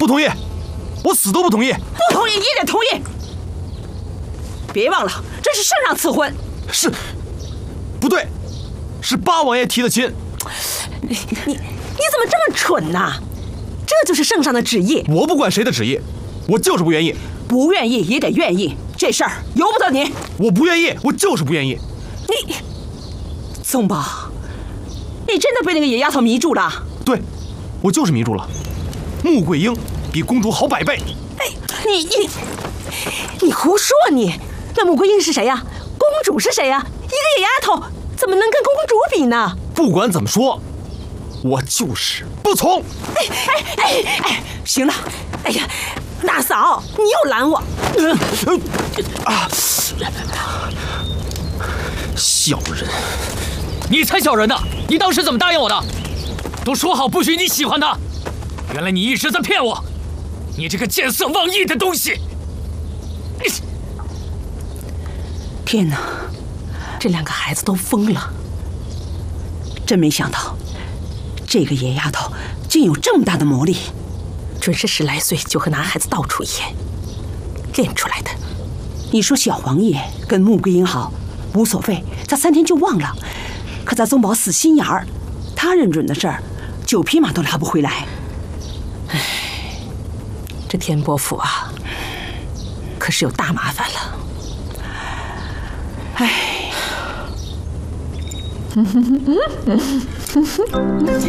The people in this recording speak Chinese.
不同意，我死都不同意。 不同意也得同意。别忘了，这是圣上赐婚。 是，不对，是八王爷提的亲。 你怎么这么蠢呢？这就是圣上的旨意。 我不管谁的旨意，我就是不愿意。 不愿意也得愿意，这事儿由不得你。 我不愿意，我就是不愿意。 你，宗宝，你真的被那个野丫头迷住了？ 对，我就是迷住了。穆桂英比公主好100倍。 哎，你胡说你！那穆桂英是谁呀？公主是谁呀？一个野丫头怎么能跟公主比呢？ 不管怎么说，我就是不从。 哎，行了，哎呀，大嫂，你又拦我。 小人， 你才小人呢！你当时怎么答应我的？都说好不许你喜欢他，原来你一直在骗我！你这个见色忘义的东西！ 天哪，这2个孩子都疯了！真没想到，这个野丫头竟有这么大的魔力，准是10来岁就和男孩子到处演练出来的。你说小王爷跟穆桂英好无所谓，他3天就忘了。可咱宗宝死心眼儿，他认准的事儿，9匹马都拉不回来。唉，这天波府啊，可是有大麻烦了。唉。